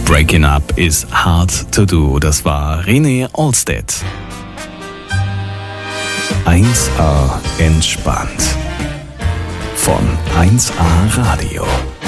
Breaking up is hard to do. Das war René Olstedt. 1A entspannt. Von 1A Radio.